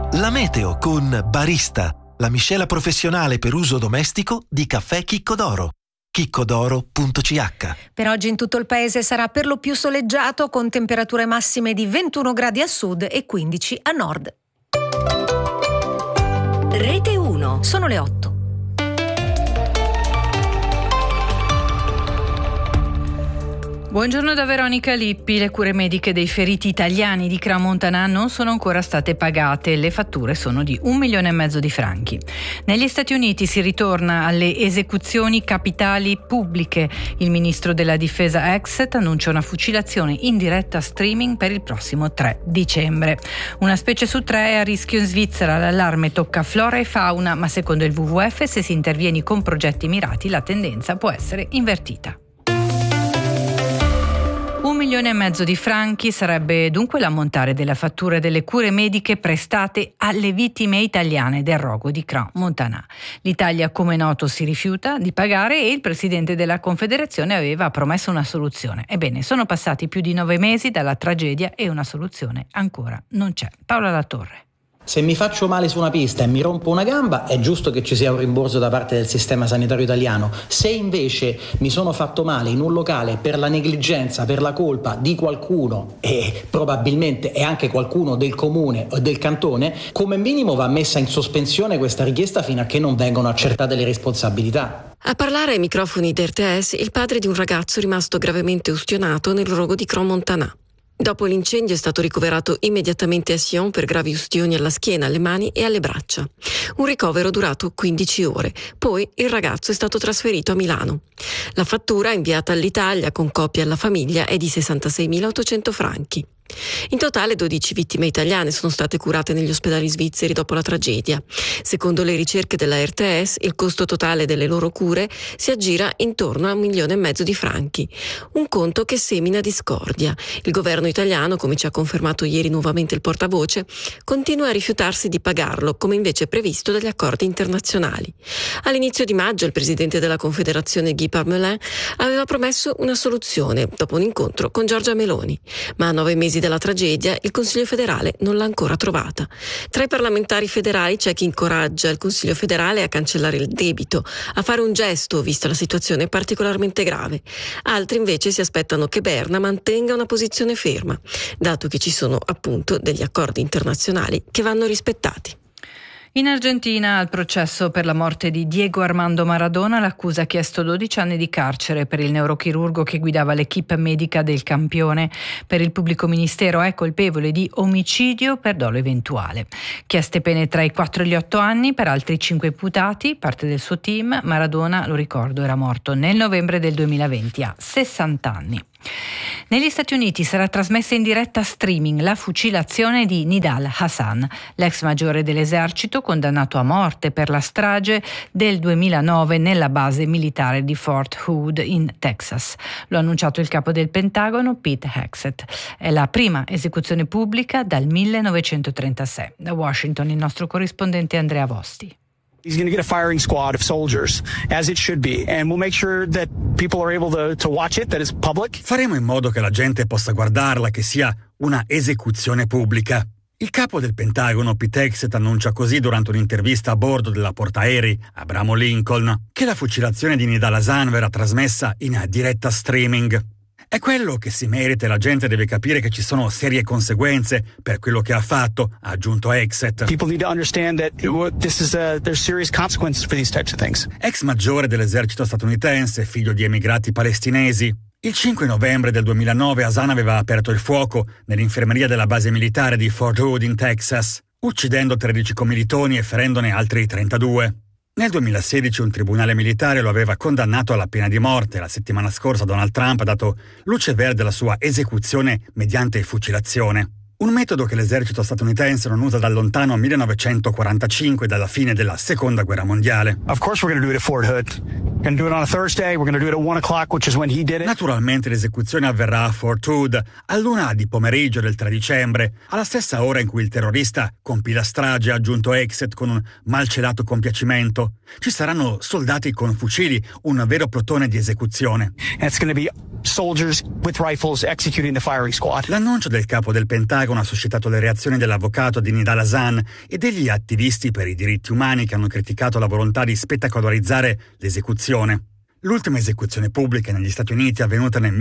La meteo con Barista, la miscela professionale per uso domestico di caffè Chicco d'Oro. chiccodoro.ch. Per oggi in tutto il paese sarà per lo più soleggiato, con temperature massime di 21 gradi a sud e 15 a nord. Rete 1. Sono le 8. Buongiorno da Veronica Lippi. Le cure mediche dei feriti italiani di Crans-Montana non sono ancora state pagate. Le fatture sono di 1,5 milioni di franchi. Negli Stati Uniti si ritorna alle esecuzioni capitali pubbliche. Il ministro della difesa Hegseth annuncia una fucilazione in diretta streaming per il prossimo 3 dicembre. Una specie su 3 è a rischio in Svizzera. L'allarme tocca flora e fauna, ma secondo il WWF, se si interviene con progetti mirati, la tendenza può essere invertita. 1,5 milioni di franchi sarebbe dunque l'ammontare della fattura delle cure mediche prestate alle vittime italiane del rogo di Crans-Montana. L'Italia, come noto, si rifiuta di pagare e il presidente della Confederazione aveva promesso una soluzione. Ebbene, sono passati più di 9 mesi dalla tragedia e una soluzione ancora non c'è. Paola Latorre. Se mi faccio male su una pista e mi rompo una gamba, è giusto che ci sia un rimborso da parte del sistema sanitario italiano. Se invece mi sono fatto male in un locale per la negligenza, per la colpa di qualcuno, e probabilmente è anche qualcuno del comune o del cantone, come minimo va messa in sospensione questa richiesta fino a che non vengono accertate le responsabilità. A parlare ai microfoni d'RTS il padre di un ragazzo rimasto gravemente ustionato nel rogo di Crans-Montana. Dopo l'incendio è stato ricoverato immediatamente a Sion per gravi ustioni alla schiena, alle mani e alle braccia. Un ricovero durato 15 ore. Poi il ragazzo è stato trasferito a Milano. La fattura inviata all'Italia con copia alla famiglia è di 66.800 franchi. In totale 12 vittime italiane sono state curate negli ospedali svizzeri dopo la tragedia. Secondo le ricerche della RTS, il costo totale delle loro cure si aggira intorno a 1,5 milioni di franchi. Un conto che semina discordia. Il governo italiano, come ci ha confermato ieri nuovamente il portavoce, continua a rifiutarsi di pagarlo, come invece previsto dagli accordi internazionali. All'inizio di maggio il presidente della Confederazione Guy Parmelin aveva promesso una soluzione dopo un incontro con Giorgia Meloni, ma a 9 mesi dalla tragedia il Consiglio federale non l'ha ancora trovata. Tra i parlamentari federali c'è chi incoraggia il Consiglio federale a cancellare il debito, a fare un gesto vista la situazione particolarmente grave. Altri invece si aspettano che Berna mantenga una posizione ferma, dato che ci sono appunto degli accordi internazionali che vanno rispettati. In Argentina, al processo per la morte di Diego Armando Maradona, l'accusa ha chiesto 12 anni di carcere per il neurochirurgo che guidava l'equipe medica del campione. Per il pubblico ministero è colpevole di omicidio per dolo eventuale. Chieste pene tra i 4 e gli 8 anni per altri 5 imputati, parte del suo team. Maradona, lo ricordo, era morto nel novembre del 2020 a 60 anni. Negli Stati Uniti sarà trasmessa in diretta streaming la fucilazione di Nidal Hasan, l'ex maggiore dell'esercito condannato a morte per la strage del 2009 nella base militare di Fort Hood in Texas. Lo ha annunciato il capo del Pentagono, Pete Hegseth. È la prima esecuzione pubblica dal 1936. Da Washington il nostro corrispondente Andrea Vosti. He's going to get a firing squad of soldiers, as it should be, and we'll make sure that people are able to watch it, that it's public. Faremo in modo che la gente possa guardarla, che sia una esecuzione pubblica. Il capo del Pentagono, Pete Hegseth, annuncia così durante un'intervista a bordo della portaerei Abramo Lincoln che la fucilazione di Nidal Hasan verrà trasmessa in diretta streaming. È quello che si merita e la gente deve capire che ci sono serie conseguenze per quello che ha fatto, ha aggiunto Hegseth. People need to understand that there's serious consequences for these types of things. Ex maggiore dell'esercito statunitense, figlio di emigrati palestinesi. Il 5 novembre del 2009 Hasan aveva aperto il fuoco nell'infermeria della base militare di Fort Hood in Texas, uccidendo 13 commilitoni e ferendone altri 32. Nel 2016 un tribunale militare lo aveva condannato alla pena di morte. La settimana scorsa Donald Trump ha dato luce verde alla sua esecuzione mediante fucilazione. Un metodo che l'esercito statunitense non usa dal lontano 1945, dalla fine della Seconda Guerra Mondiale. Of course we're going to do it at Fort Hood. Going to do it on a Thursday. We're going to do it at 1 o'clock, which is when he did it. Naturalmente l'esecuzione avverrà a Fort Hood all'1 di pomeriggio del 3 dicembre, alla stessa ora in cui il terrorista compì la strage, ha aggiunto Exet con un malcelato compiacimento. Ci saranno soldati con fucili, un vero plotone di esecuzione. And it's going to be soldiers with rifles executing the firing squad. L'annuncio del capo del Pentagono ha suscitato le reazioni dell'avvocato di Nidal Hasan e degli attivisti per i diritti umani che hanno criticato la volontà di spettacolarizzare l'esecuzione. L'ultima esecuzione pubblica negli Stati Uniti è avvenuta nel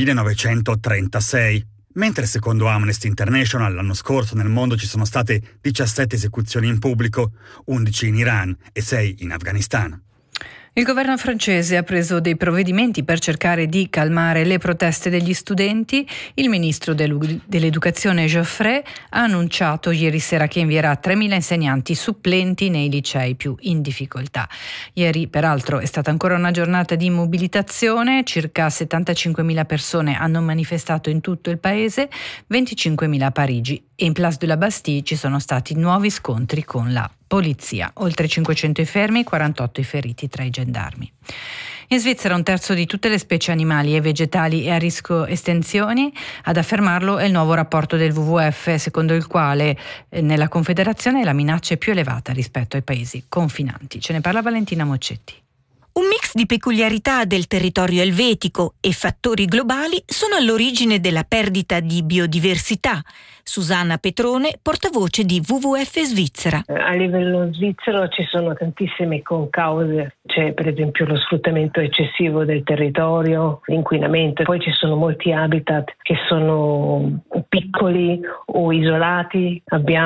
1936, mentre secondo Amnesty International l'anno scorso nel mondo ci sono state 17 esecuzioni in pubblico, 11 in Iran e 6 in Afghanistan. Il governo francese ha preso dei provvedimenti per cercare di calmare le proteste degli studenti. Il ministro dell'Educazione Geoffrey ha annunciato ieri sera che invierà 3.000 insegnanti supplenti nei licei più in difficoltà. Ieri, peraltro, è stata ancora una giornata di mobilitazione. Circa 75.000 persone hanno manifestato in tutto il paese, 25.000 a Parigi. E in Place de la Bastille ci sono stati nuovi scontri con la polizia. Oltre 500 i fermi, 48 i feriti tra i gendarmi. In Svizzera un terzo di tutte le specie animali e vegetali è a rischio estinzioni. Ad affermarlo è il nuovo rapporto del WWF, secondo il quale nella Confederazione la minaccia è più elevata rispetto ai paesi confinanti. Ce ne parla Valentina Moccetti. Un mix di peculiarità del territorio elvetico e fattori globali sono all'origine della perdita di biodiversità. Susanna Petrone, portavoce di WWF Svizzera. A livello svizzero ci sono tantissime concause, c'è per esempio lo sfruttamento eccessivo del territorio, l'inquinamento, poi ci sono molti habitat che sono piccoli o isolati,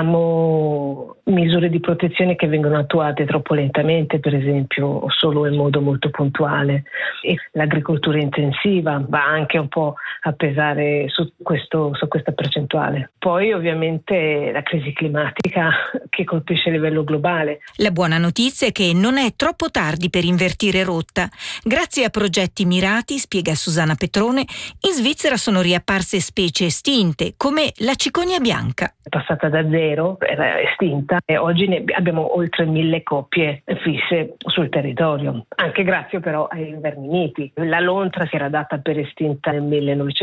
abbiamo misure di protezione che vengono attuate troppo lentamente, per esempio, o solo in modo molto puntuale, e l'agricoltura intensiva va anche un po' a pesare su questa percentuale. Poi ovviamente la crisi climatica che colpisce a livello globale. La buona notizia è che non è troppo tardi per invertire rotta. Grazie a progetti mirati, spiega Susanna Petrone, in Svizzera sono riapparse specie estinte come la cicogna bianca. È passata da 0, era estinta, e oggi ne abbiamo oltre 1.000 coppie fisse sul territorio, anche grazie però ai inverni. La lontra si era data per estinta nel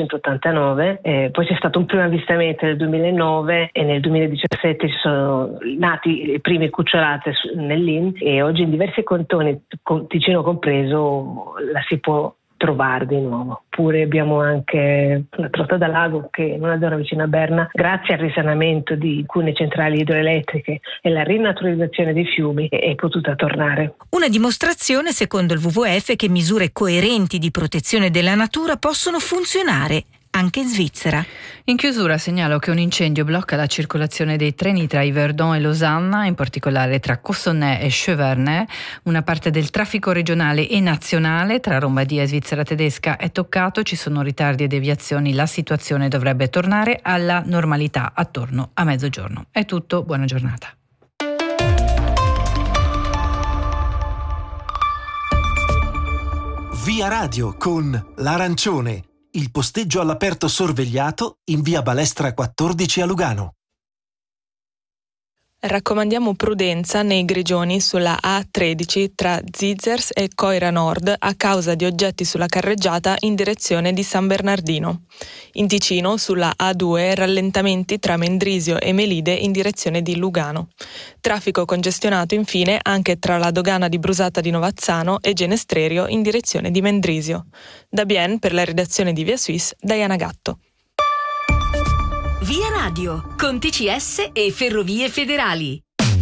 1989, poi c'è stato un primo avvistamento nel 2009 e nel 2017 ci sono nati le prime cucciolate nell'Inn e oggi in diversi cantoni, Ticino compreso, la si può trovare di nuovo. Pure abbiamo anche la Trotta da Lago, che in una zona vicino a Berna, grazie al risanamento di alcune centrali idroelettriche e la rinaturalizzazione dei fiumi, è potuta tornare. Una dimostrazione, secondo il WWF, che misure coerenti di protezione della natura possono funzionare anche in Svizzera. In chiusura segnalo che un incendio blocca la circolazione dei treni tra Yverdon e Losanna, in particolare tra Cossonay e Cheverny. Una parte del traffico regionale e nazionale tra Lombardia e Svizzera tedesca è toccato, ci sono ritardi e deviazioni, la situazione dovrebbe tornare alla normalità attorno a mezzogiorno. È tutto, buona giornata. Via Radio con l'Arancione, il posteggio all'aperto sorvegliato in via Balestra 14 a Lugano. Raccomandiamo prudenza nei grigioni sulla A13 tra Zizers e Coira Nord a causa di oggetti sulla carreggiata in direzione di San Bernardino. In Ticino sulla A2 rallentamenti tra Mendrisio e Melide in direzione di Lugano. Traffico congestionato infine anche tra la dogana di Brusata di Novazzano e Genestrerio in direzione di Mendrisio. Da Bien per la redazione di Via Suisse, Diana Gatto. Via Radio, con TCS e Ferrovie Federali.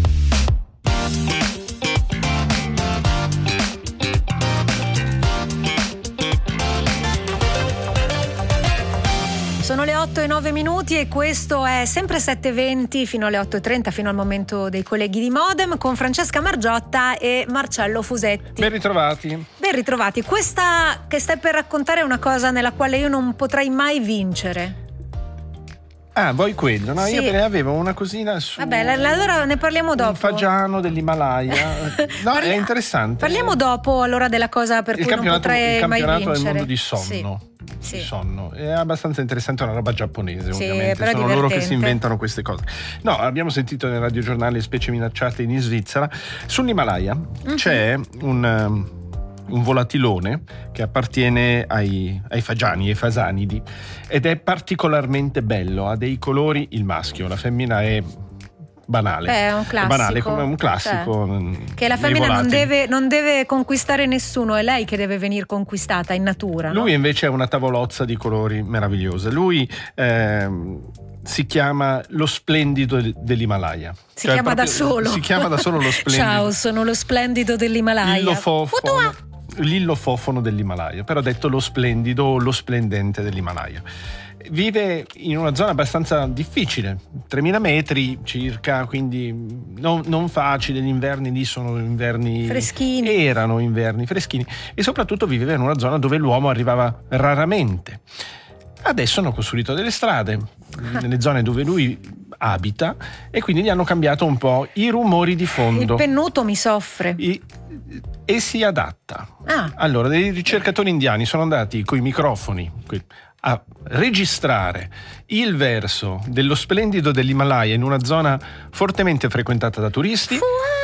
Sono le 8:09 e questo è sempre 7:20 fino alle 8:30, fino al momento dei colleghi di Modem, con Francesca Margiotta e Marcello Fusetti. Ben ritrovati. Ben ritrovati. Questa che stai per raccontare è una cosa nella quale io non potrei mai vincere. Ah, vuoi quello? No, sì. Io te ne avevo una cosina su. Vabbè, allora ne parliamo dopo. Un fagiano dell'Himalaya. No, è interessante. Parliamo dopo allora della cosa per cui non potrei mai vincere. Il campionato del mondo di sonno. Sì. Sonno. È abbastanza interessante, è una roba giapponese, sì, ovviamente. Però sono loro che si inventano queste cose. No, abbiamo sentito nel radiogiornale specie minacciate in Svizzera. Sull'Himalaya c'è un volatilone che appartiene ai fagiani, ai fasanidi, ed è particolarmente bello, ha dei colori, il maschio, la femmina è banale. È un classico. È banale, come un classico. Che la femmina non deve conquistare nessuno, è lei che deve venire conquistata in natura. Lui no? invece è una tavolozza di colori meravigliosa. Lui si chiama lo splendido dell'Himalaya. Si chiama da solo. Si chiama da solo lo splendido. Ciao, sono lo splendido dell'Himalaya. L'illofofono dell'Himalaya, però detto lo splendido o lo splendente dell'Himalaya. Vive in una zona abbastanza difficile, 3.000 metri circa, quindi non facile. Gli inverni lì sono inverni freschini. Erano inverni freschini, e soprattutto viveva in una zona dove l'uomo arrivava raramente. Adesso hanno costruito delle strade nelle zone dove lui abita, e quindi gli hanno cambiato un po' i rumori di fondo. Il pennuto mi soffre. E si adatta. Allora, dei ricercatori indiani sono andati coi microfoni a registrare il verso dello splendido dell'Himalaya in una zona fortemente frequentata da turisti.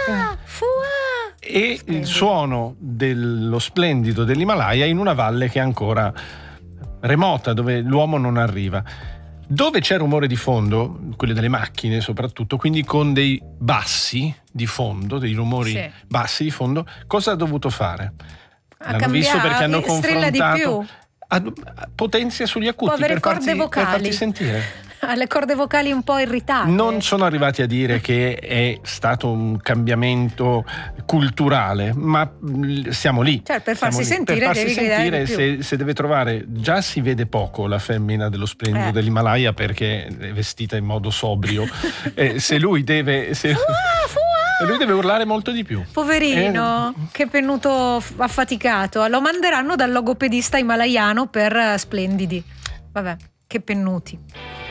E il suono dello splendido dell'Himalaya in una valle che è ancora remota, dove l'uomo non arriva. Dove c'è rumore di fondo, quelli delle macchine soprattutto, quindi con dei bassi di fondo, dei rumori bassi di fondo, cosa ha dovuto fare? L'hanno visto perché hanno confrontato, potenzia sugli acuti per farti sentire. Ha le corde vocali un po' irritate. Non sono arrivati a dire che è stato un cambiamento culturale, ma siamo lì. Cioè, per farsi sentire, devi gridare di più. Se deve trovare, già si vede poco la femmina dello splendido dell'Himalaya perché è vestita in modo sobrio. Se lui deve urlare molto di più. Poverino, che pennuto affaticato. Lo manderanno dal logopedista himalayano per splendidi. Vabbè, che pennuti.